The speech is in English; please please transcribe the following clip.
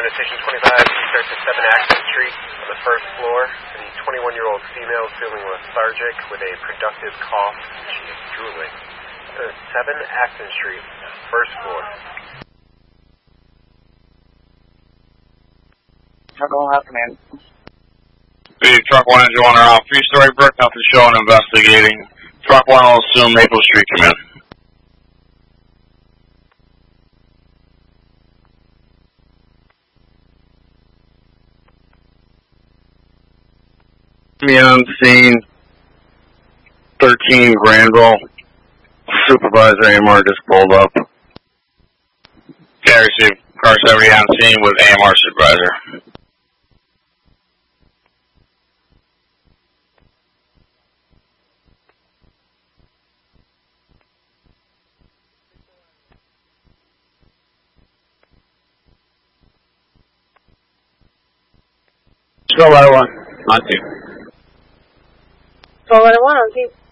intersection 25, you start to 7 Acton Street on the first floor. A 21-year-old female is feeling lethargic with a productive cough. She is drooling. 7 Acton Street, first floor. Truck 1 out, command. Hey, Truck 1 engine 1 are out. 3-story brick, nothing showing, investigating. Truck 1 will assume Maple Street, come in. Me on scene, 13 Granville. Supervisor AMR just pulled up. Okay, receive car 70 on scene with AMR supervisor. Go letter 1, on 2. Go letter 1 on 2.